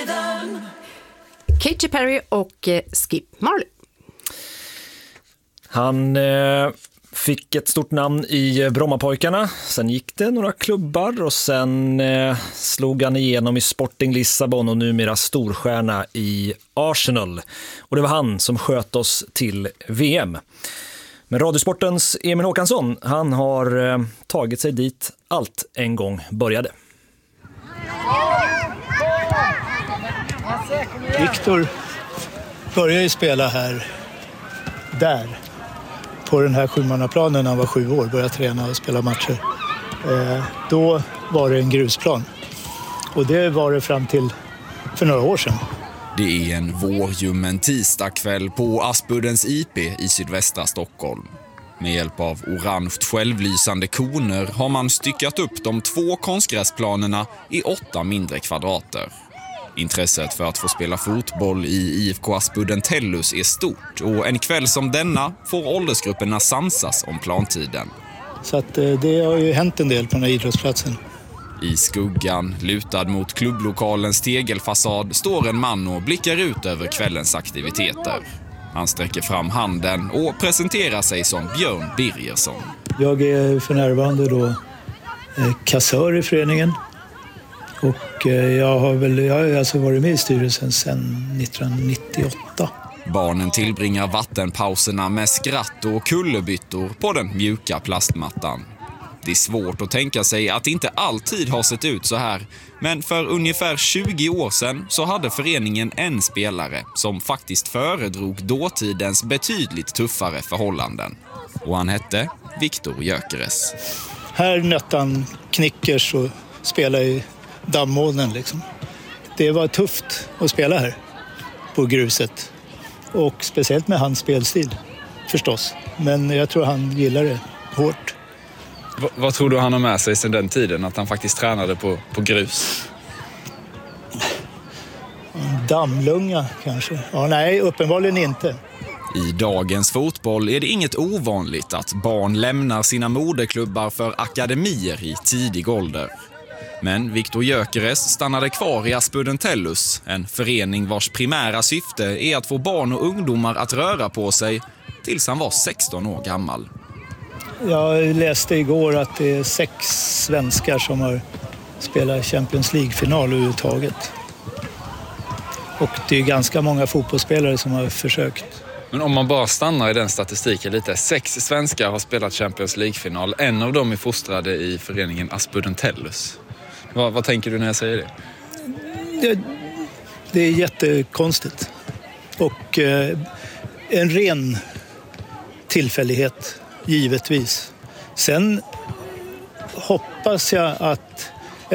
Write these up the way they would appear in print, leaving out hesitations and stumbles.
Katy Perry och Skip Marley. Han fick ett stort namn i Brommapojkarna. Sen gick det några klubbar och sen slog han igenom i Sporting Lissabon och numera storstjärna i Arsenal. Och det var han som sköt oss till VM. Men Radiosportens Emil Håkansson, han har tagit sig dit allt en gång började. Viktor började ju spela här, där, på den här sjumannaplanen när han var 7 år, började träna och spela matcher. Då var det en grusplan. Och det var det fram till för några år sedan. Det är en vårljummen tisdagkväll på Aspuddens IP i sydvästra Stockholm. Med hjälp av orange självlysande koner har man styckat upp de 2 konstgräsplanerna i 8 mindre kvadrater. Intresset för att få spela fotboll i IFK Aspudden Tellus är stort och en kväll som denna får åldersgrupperna samsas om plantiden. Så att det har ju hänt en del på den här idrottsplatsen. I skuggan, lutad mot klubblokalens tegelfasad, står en man och blickar ut över kvällens aktiviteter. Han sträcker fram handen och presenterar sig som Björn Birgersson. Jag är för närvarande då kassör i föreningen. Och jag har alltså varit med i styrelsen sedan 1998. Barnen tillbringar vattenpauserna med skratt och kullerbyttor på den mjuka plastmattan. Det är svårt att tänka sig att det inte alltid har sett ut så här. Men för ungefär 20 år sedan så hade föreningen en spelare som faktiskt föredrog dåtidens betydligt tuffare förhållanden. Och han hette Viktor Gyökeres. Här nötte han knickers och spelade i dammånen liksom. Det var tufft att spela här på gruset. Och speciellt med hans spelstil förstås. Men jag tror han gillar det hårt. Vad tror du han har med sig sedan den tiden? Att han faktiskt tränade på grus? Dammlunga kanske. Ja, nej, uppenbarligen inte. I dagens fotboll är det inget ovanligt att barn lämnar sina moderklubbar för akademier i tidig ålder. Men Viktor Gyökeres stannade kvar i Aspudden Tellus, en förening vars primära syfte är att få barn och ungdomar att röra på sig tills han var 16 år gammal. Jag läste igår att det är 6 svenskar som har spelat Champions League-final överhuvudtaget. Och det är ganska många fotbollsspelare som har försökt. Men om man bara stannar i den statistiken lite. 6 svenskar har spelat Champions League-final. En av dem är fostrade i föreningen Aspudden Tellus. Vad tänker du när jag säger det? Det är jättekonstigt. Och en ren tillfällighet, givetvis. Sen hoppas jag att...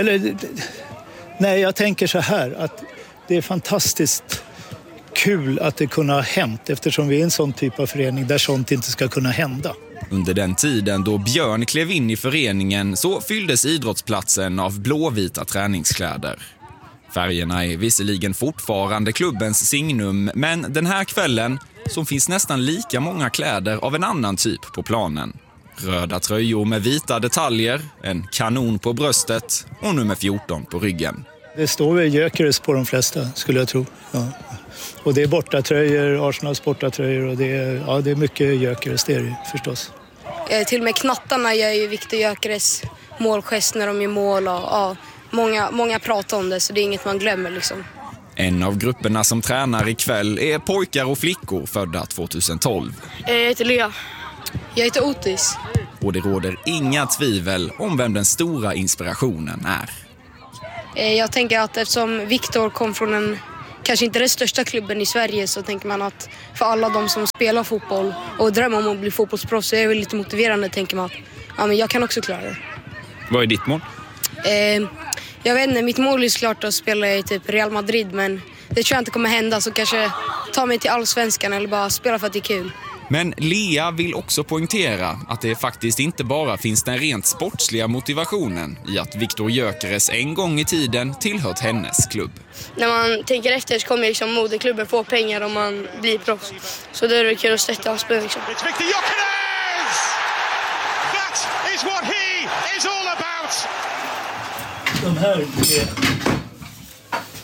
jag tänker så här att det är fantastiskt kul att det kunde ha hänt eftersom vi är en sån typ av förening där sånt inte ska kunna hända. Under den tiden då Björn klev in i föreningen så fylldes idrottsplatsen av blåvita träningskläder. Färgerna är visserligen fortfarande klubbens signum, men den här kvällen så finns nästan lika många kläder av en annan typ på planen. Röda tröjor med vita detaljer, en kanon på bröstet och nummer 14 på ryggen. Det står väl Gyökeres på de flesta, skulle jag tro. Ja. Och det är bortatröjor, Arsenals bortatröjor och det är mycket Gyökeres, det är det förstås. Till och med knattarna gör ju Viktor Gyökeres målgest när de gör mål och många pratar om det så det är inget man glömmer liksom. En av grupperna som tränar ikväll är pojkar och flickor födda 2012. Jag heter Lea. Jag heter Otis. Och det råder inga tvivel om vem den stora inspirationen är. Jag tänker att eftersom Viktor kom från kanske inte den största klubben i Sverige så tänker man att för alla de som spelar fotboll och drömmer om att bli fotbollsproffs så är det väl lite motiverande tänker man att men jag kan också klara det. Vad är ditt mål? Jag vet inte, mitt mål är såklart att spela i typ Real Madrid men det tror jag inte kommer hända så kanske ta mig till Allsvenskan eller bara spela för att det är kul. Men Lea vill också poängtera att det faktiskt inte bara finns den rent sportsliga motivationen i att Viktor Gyökeres en gång i tiden tillhört hennes klubb. När man tänker efter så kommer liksom moderklubben få pengar om man blir proffs. Så det är det kul att stötta och spela liksom. It's Viktor Gyökeres! That is what he is all about! De här är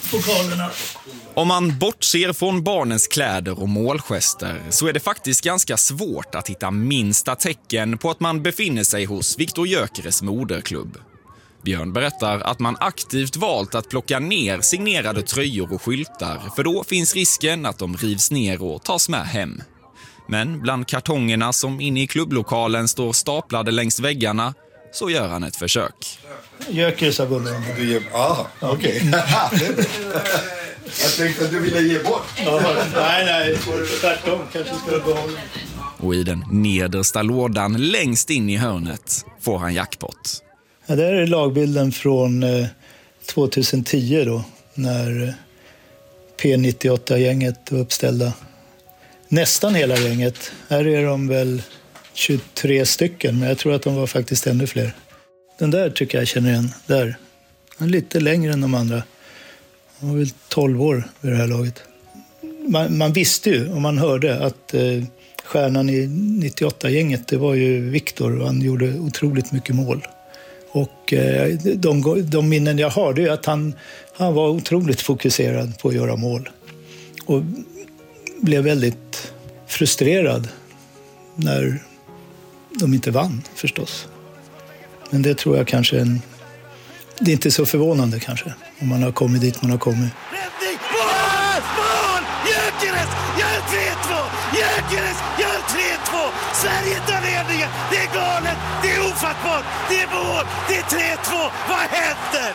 pokalerna. Om man bortser från barnens kläder och målgester så är det faktiskt ganska svårt att hitta minsta tecken på att man befinner sig hos Viktor Gyökeres moderklubb. Björn berättar att man aktivt valt att plocka ner signerade tröjor och skyltar, för då finns risken att de rivs ner och tas med hem. Men bland kartongerna som inne i klubblokalen står staplade längs väggarna så gör han ett försök. Gyökeres har vunnit. Okej. Jag tänkte att du ville ge bort. Nej, tvärtom. Kanske ska du behålla. Och i den nedersta lådan längst in i hörnet får han jackpot. Ja, det här är lagbilden från 2010 då, när P98-gänget var uppställda. Nästan hela gänget. Här är de väl 23 stycken, men jag tror att de var faktiskt ännu fler. Den där tycker jag känner igen. Där. Han är lite längre än de andra. Han var väl 12 år vid det här laget. Man visste ju, och man hörde, att stjärnan i 98-gänget, det var ju Viktor, och han gjorde otroligt mycket mål. Och de minnen jag har, det är att han var otroligt fokuserad på att göra mål. Och blev väldigt frustrerad när de inte vann, förstås. Men det tror jag kanske det är inte så förvånande kanske, om man har kommit dit man har kommit. Räddning! Mål! Gyökeres gör 3-2! Gyökeres gör 3-2! Sverige tar ledningen! Det är galet! Det är ofattbart! Det är mål! Det är 3-2! Vad händer?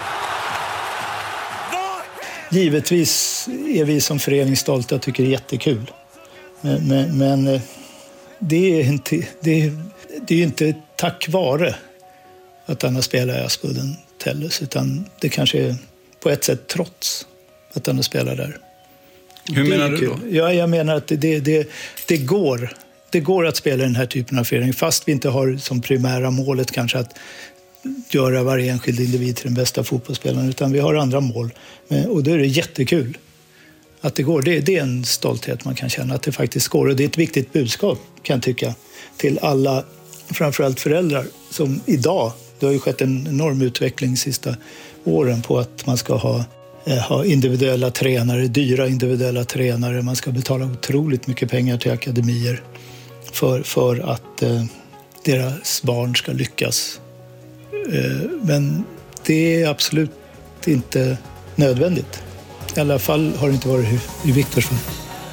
Givetvis är vi som förening stolta och tycker det är jättekul. Men det är inte tack vare att han har spelat i Aspudden Tellus, utan det kanske är på ett sätt trots att han har spelat där. Hur menar du då? Ja, jag menar att det går att spela den här typen av förening, fast vi inte har som primära målet kanske att göra varje enskild individ till den bästa fotbollsspelaren, utan vi har andra mål. Och då är det jättekul att det går. Det är en stolthet man kan känna, att det faktiskt går. Och det är ett viktigt budskap, kan jag tycka, till alla, framförallt föräldrar, som idag, det har ju skett en enorm utveckling de sista åren på att man ska ha individuella tränare, dyra individuella tränare. Man ska betala otroligt mycket pengar till akademier för att deras barn ska lyckas. Men det är absolut inte nödvändigt. I alla fall har det inte varit i Viktors fall.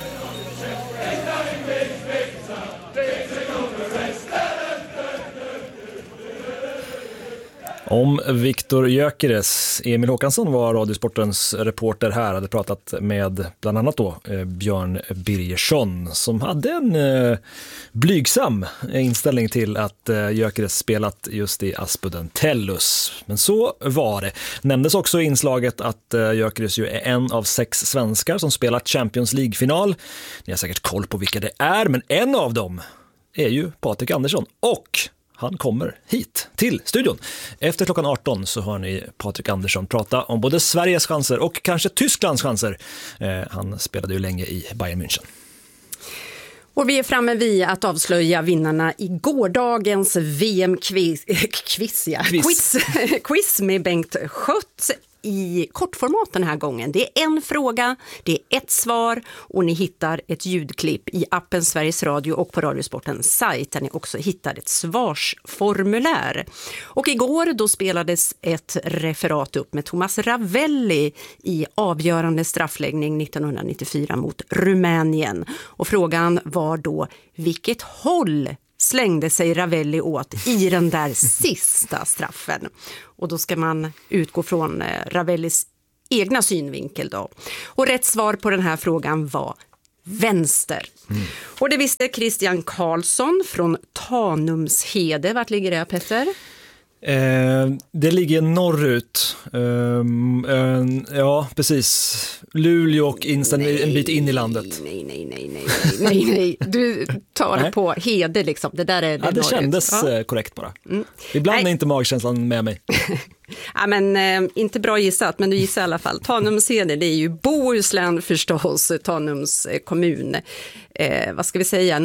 Om Viktor Gyökeres, Emil Håkansson var Radiosportens reporter här, hade pratat med bland annat då Björn Birgersson, som hade en blygsam inställning till att Gyökeres spelat just i Aspudden Tellus. Men så var det. Nämndes också i inslaget att Gyökeres ju är en av 6 svenskar som spelat Champions League-final. Ni har säkert koll på vilka det är, men en av dem är ju Patrik Andersson, och han kommer hit till studion. Efter klockan 18 så hör ni Patrik Andersson prata om både Sveriges chanser och kanske Tysklands chanser. Han spelade ju länge i Bayern München. Och vi är framme vid att avslöja vinnarna i gårdagens VM-quiz med Bengt Schött i kortformat den här gången. Det är en fråga, det är ett svar, och ni hittar ett ljudklipp i appen Sveriges Radio och på Radiosportens sajt, där ni också hittar ett svarsformulär. Och igår då spelades ett referat upp med Thomas Ravelli i avgörande straffläggning 1994 mot Rumänien. Och frågan var då: vilket håll slängde sig Ravelli åt i den där sista straffen? Och då ska man utgå från Ravellis egna synvinkel då. Och rätt svar på den här frågan var vänster. Och det visste Christian Karlsson från Tanumshede. Vart ligger det, Petter? Det ligger norrut. Ja, precis. Luleå och en bit in i landet. Nej. Du tar det på Hede liksom. Det där är det, det kändes korrekt bara. Ibland är inte magkänslan med mig. Ja, men inte bra gissat, men du gissar i alla fall. Tanumshede, det är ju Bohuslän förstås, Tanums kommun. Vad ska vi säga?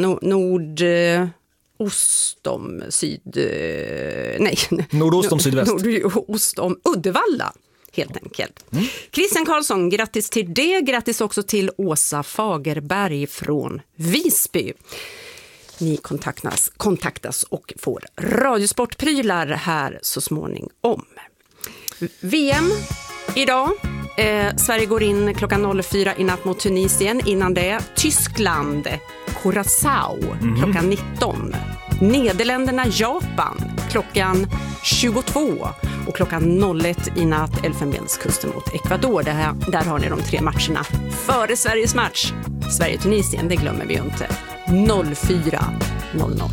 Nordost om sydväst. Nordost om Uddevalla helt enkelt. Christian Karlsson, grattis till det. Grattis också till Åsa Fagerberg från Visby. Ni kontaktas och får radiosportprylar här så småningom. VM idag. Sverige går in klockan 04 i natt mot Tunisien. Innan det Tyskland, Curaçao klockan 19. Nederländerna, Japan klockan 22. Och klockan 01 i natt Elfenbenskusten mot Ecuador. Där har ni de 3 matcherna före Sveriges match. Sverige-Tunisien, det glömmer vi ju inte. 04:00.